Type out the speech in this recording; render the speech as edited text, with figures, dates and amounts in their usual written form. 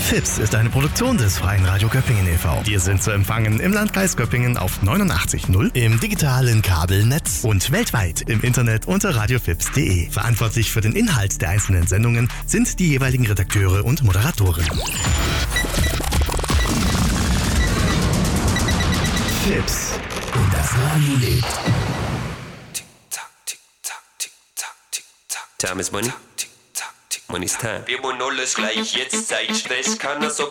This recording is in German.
FIPS ist eine Produktion des Freien Radio Göppingen e.V. Wir sind zu empfangen im Landkreis Göppingen auf 89.0, im digitalen Kabelnetz und weltweit im Internet unter radiofips.de. Verantwortlich für den Inhalt der einzelnen Sendungen sind die jeweiligen Redakteure und Moderatoren. FIPS. Und das Radio lebt. Time is money. Money's time. Wir wollen alles gleich jetzt, Zeit, Stress kann er so